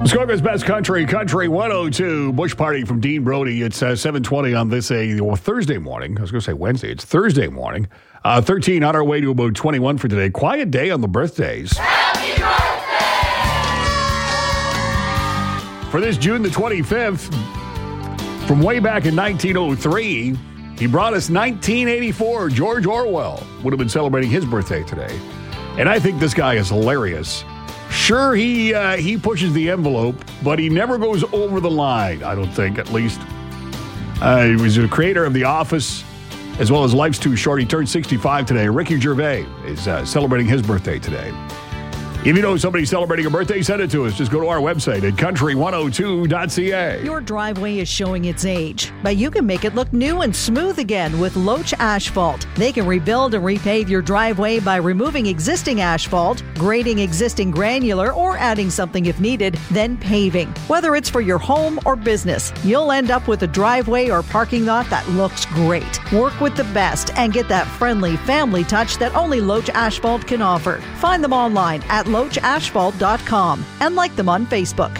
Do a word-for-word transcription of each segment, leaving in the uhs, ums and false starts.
Muskoka's Best Country, Country one oh two. Bush Party from Dean Brody. It's uh, seven twenty on this uh, well, Thursday morning. I was going to say Wednesday. It's Thursday morning. Uh, thirteen on our way to about twenty-one for today. Quiet day on the birthdays. Happy birthday! For this June the twenty-fifth, from way back in nineteen oh three, he brought us nineteen eighty-four. George Orwell would have been celebrating his birthday today. And I think this guy is hilarious. Sure, he uh, he pushes the envelope, but he never goes over the line, I don't think, at least. Uh, he was the creator of The Office, as well as Life's Too Short. He turned sixty-five today. Ricky Gervais is uh, celebrating his birthday today. If you know somebody celebrating a birthday, send it to us. Just go to our website at country one oh two dot c a. Your driveway is showing its age, but you can make it look new and smooth again with Loach Asphalt. They can rebuild and repave your driveway by removing existing asphalt, grading existing granular, or adding something if needed, then paving. Whether it's for your home or business, you'll end up with a driveway or parking lot that looks great. Work with the best and get that friendly family touch that only Loach Asphalt can offer. Find them online at loach asphalt dot com and like them on Facebook.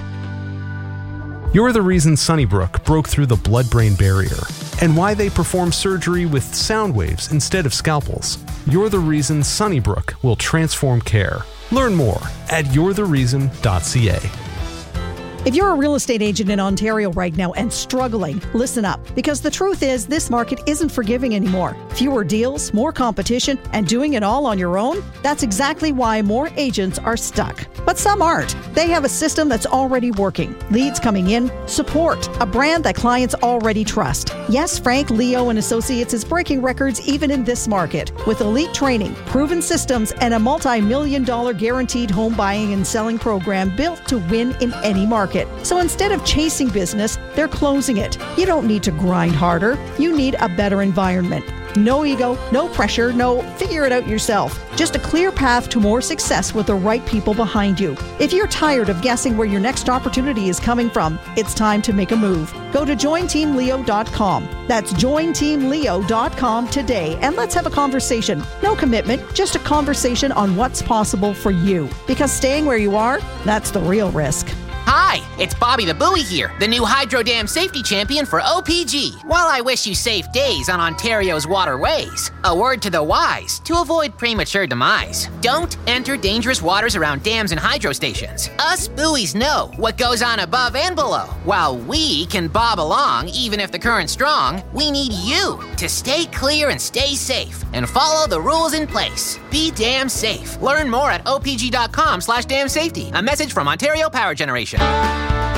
You're the reason Sunnybrook broke through the blood-brain barrier and why they perform surgery with sound waves instead of scalpels. You're the reason Sunnybrook will transform care. Learn more at you're the reason dot c a. If you're a real estate agent in Ontario right now and struggling, listen up, because the truth is this market isn't forgiving anymore. Fewer deals, more competition, and doing it all on your own? That's exactly why more agents are stuck. But some aren't. They have a system that's already working. Leads coming in, support, a brand that clients already trust. Yes, Frank, Leo and Associates is breaking records even in this market with elite training, proven systems, and a multi-million dollar guaranteed home buying and selling program built to win in any market. So instead of chasing business, they're closing it. You don't need to grind harder. You need a better environment. No ego, no pressure, no figure it out yourself. Just a clear path to more success with the right people behind you. If you're tired of guessing where your next opportunity is coming from, it's time to make a move. Go to join team leo dot com. That's join team leo dot com today, and let's have a conversation. No commitment, just a conversation on what's possible for you. Because staying where you are, that's the real risk. Hi, it's Bobby the Buoy here, the new Hydro Dam Safety Champion for O P G. While I wish you safe days on Ontario's waterways, a word to the wise to avoid premature demise. Don't enter dangerous waters around dams and hydro stations. Us buoys know what goes on above and below. While we can bob along even if the current's strong, we need you to stay clear and stay safe and follow the rules in place. Be damn safe. Learn more at O P G dot com slash dam safety. A message from Ontario Power Generation.